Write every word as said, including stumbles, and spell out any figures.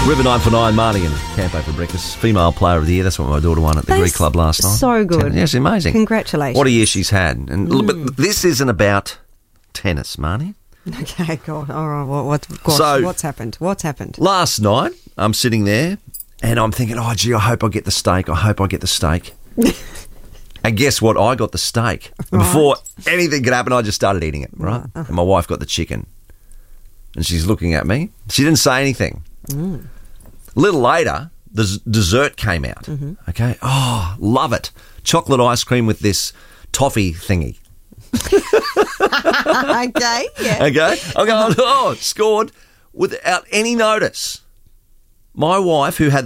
River nine for nine, Marnie and Campo for breakfast. Female Player of the Year. That's what my daughter won at the That's Greek Club last night. so good. Ten- yes, amazing. Congratulations. What a year she's had. And Mm. but this isn't about tennis, Marnie. Okay, God. All right. What, what, gosh, So- what's happened? What's happened? Last night, I'm sitting there and I'm thinking, oh, gee, I hope I get the steak. I hope I get the steak. And guess what? I got the steak. And Right. before anything could happen, I just started eating it, right? And my wife got the chicken. And she's looking at me. She didn't say anything. Mm. A little later, the z- dessert came out. Mm-hmm. Okay. Oh, love it. Chocolate ice cream with this toffee thingy. Okay, yeah. Okay. I'm going, oh, scored without any notice. My wife, who had